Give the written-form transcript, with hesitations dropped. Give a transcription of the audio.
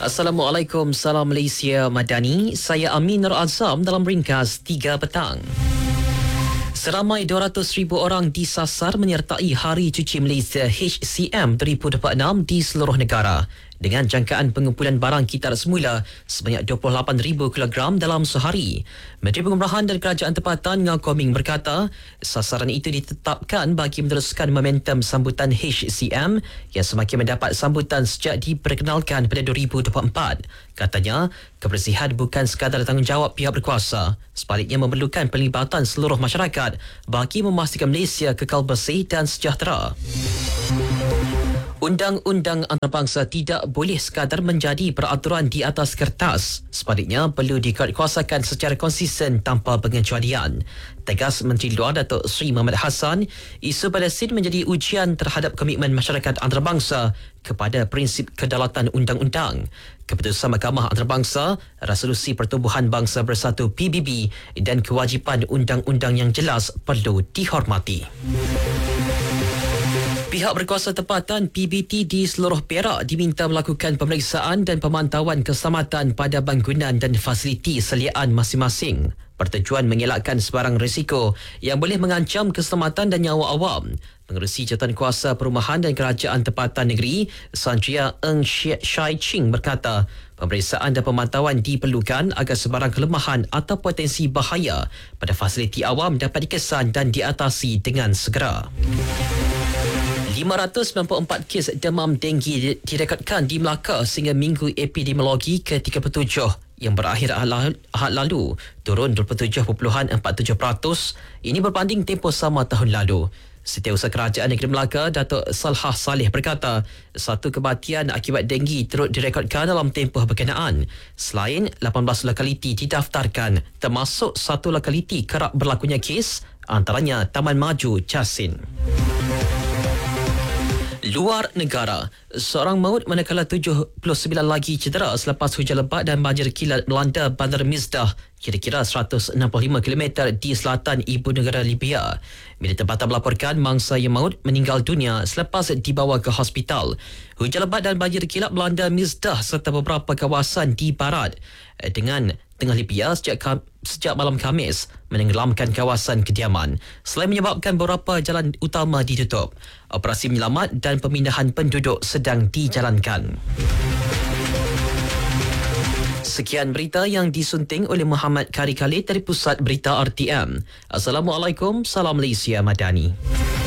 Assalamualaikum, salam Malaysia Madani. Saya Amin Nur Azam dalam ringkas 3 petang. Seramai 200,000 orang disasar menyertai Hari Cuci Malaysia HCM 2026 di seluruh negara. Dengan jangkaan pengumpulan barang kitar semula sebanyak 28,000 kilogram dalam sehari. Menteri Pengumrahan dan Kerajaan Tempatan Ngau Koming berkata, sasaran itu ditetapkan bagi meneruskan momentum sambutan HCM yang semakin mendapat sambutan sejak diperkenalkan pada 2024. Katanya, kebersihan bukan sekadar tanggungjawab pihak berkuasa, sebaliknya memerlukan pelibatan seluruh masyarakat bagi memastikan Malaysia kekal bersih dan sejahtera. Undang-undang antarabangsa tidak boleh sekadar menjadi peraturan di atas kertas. Sebaliknya, perlu dikuatkuasakan secara konsisten tanpa pengecualian. Tegas Menteri Luar Datuk Seri Mohamad Hassan, isu Palestin menjadi ujian terhadap komitmen masyarakat antarabangsa kepada prinsip kedaulatan undang-undang. Keputusan Mahkamah Antarabangsa, Resolusi Pertubuhan Bangsa Bersatu PBB dan kewajipan undang-undang yang jelas perlu dihormati. Pihak berkuasa tempatan PBT di seluruh Perak diminta melakukan pemeriksaan dan pemantauan keselamatan pada bangunan dan fasiliti seliaan masing-masing bertujuan mengelakkan sebarang risiko yang boleh mengancam keselamatan dan nyawa awam. Pengerusi Jawatankuasa Perumahan dan Kerajaan Tempatan Negeri, Sanjaya Eng Shai Ching berkata, pemeriksaan dan pemantauan diperlukan agar sebarang kelemahan atau potensi bahaya pada fasiliti awam dapat dikesan dan diatasi dengan segera. 594 kes demam denggi direkodkan di Melaka sehingga Minggu Epidemiologi ke-37 yang berakhir ahad lalu, turun 27.47%. Ini berbanding tempoh sama tahun lalu. Setiausaha Kerajaan Negeri Melaka, Datuk Salhah Saleh berkata, satu kematian akibat denggi turut direkodkan dalam tempoh berkenaan. Selain 18 lokaliti didaftarkan, termasuk satu lokaliti kerap berlakunya kes, antaranya Taman Maju Jasin. Luar negara, seorang maut manakala 79 lagi cedera selepas hujan lebat dan banjir kilat melanda Bandar Mizdah, kira-kira 165 km di selatan ibu negara Libya. Media tempatan melaporkan mangsa yang maut meninggal dunia selepas dibawa ke hospital. Hujan lebat dan banjir kilat melanda Mizdah serta beberapa kawasan di barat dengan tengah Libya sejak malam Khamis menenggelamkan kawasan kediaman selain menyebabkan beberapa jalan utama ditutup. Operasi menyelamat dan pemindahan penduduk sedang dijalankan. Sekian berita yang disunting oleh Muhammad Kari Khalid dari Pusat Berita RTM. Assalamualaikum, salam Malaysia Madani.